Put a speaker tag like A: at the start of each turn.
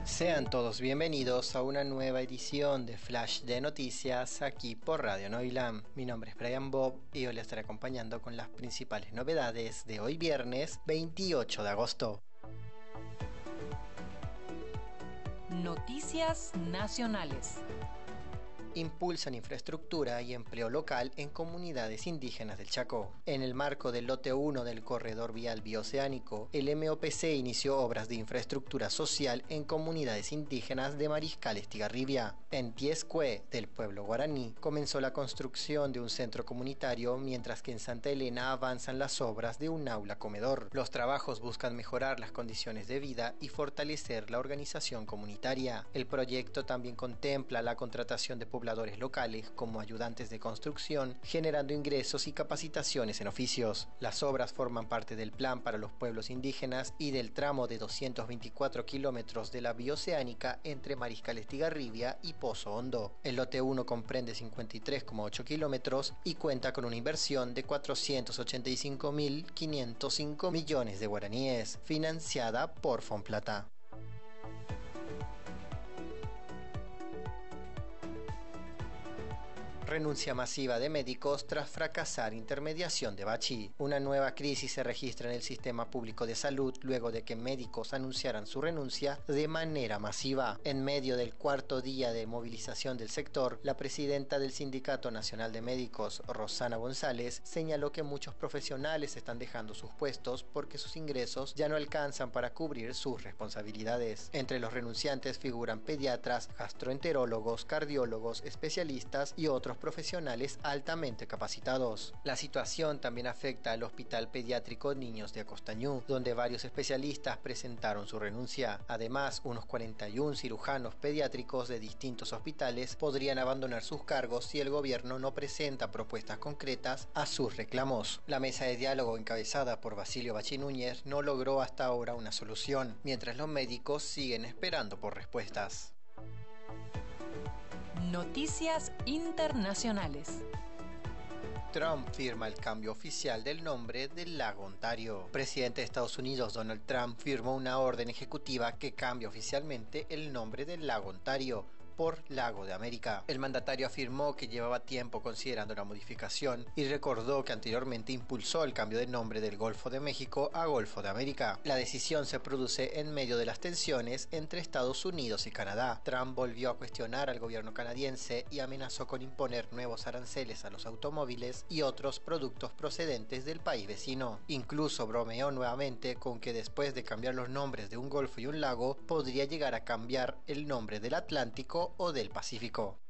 A: Sean todos bienvenidos a una nueva edición de Flash de Noticias aquí por Radio Noilam. Mi nombre es Brian Bob y hoy les estaré acompañando con las principales novedades de hoy viernes 28 de agosto.
B: Noticias nacionales.
A: Impulsan infraestructura y empleo local en comunidades indígenas del Chacó. En el marco del lote 1 del corredor vial bioceánico, el MOPC inició obras de infraestructura social en comunidades indígenas de Mariscal Estigarribia. En Tiescue, del pueblo guaraní, comenzó la construcción de un centro comunitario, mientras que en Santa Elena avanzan las obras de un aula comedor. Los trabajos buscan mejorar las condiciones de vida y fortalecer la organización comunitaria. El proyecto también contempla la contratación de pobladores locales como ayudantes de construcción, generando ingresos y capacitaciones en oficios. Las obras forman parte del plan para los pueblos indígenas y del tramo de 224 kilómetros de la bioceánica entre Mariscal Estigarribia y Pozo Hondo. El lote 1 comprende 53,8 kilómetros y cuenta con una inversión de 485.505 millones de guaraníes, financiada por Fonplata. Renuncia masiva de médicos tras fracasar intermediación de Bachi. Una nueva crisis se registra en el sistema público de salud luego de que médicos anunciaran su renuncia de manera masiva. En medio del cuarto día de movilización del sector, la presidenta del Sindicato Nacional de Médicos, Rosana González, señaló que muchos profesionales están dejando sus puestos porque sus ingresos ya no alcanzan para cubrir sus responsabilidades. Entre los renunciantes figuran pediatras, gastroenterólogos, cardiólogos, especialistas y otros profesionales altamente capacitados. La situación también afecta al Hospital Pediátrico Niños de Acostañú, donde varios especialistas presentaron su renuncia. Además, unos 41 cirujanos pediátricos de distintos hospitales podrían abandonar sus cargos si el gobierno no presenta propuestas concretas a sus reclamos. La mesa de diálogo encabezada por Basilio Bachi Núñez no logró hasta ahora una solución, mientras los médicos siguen esperando por respuestas.
B: Noticias internacionales.
A: Trump firma el cambio oficial del nombre del lago Ontario. El presidente de Estados Unidos, Donald Trump, firmó una orden ejecutiva que cambia oficialmente el nombre del lago Ontario por Lago de América. El mandatario afirmó que llevaba tiempo considerando la modificación y recordó que anteriormente impulsó el cambio de nombre del Golfo de México a Golfo de América. La decisión se produce en medio de las tensiones entre Estados Unidos y Canadá. Trump volvió a cuestionar al gobierno canadiense y amenazó con imponer nuevos aranceles a los automóviles y otros productos procedentes del país vecino. Incluso bromeó nuevamente con que después de cambiar los nombres de un golfo y un lago, podría llegar a cambiar el nombre del Atlántico o del Pacífico.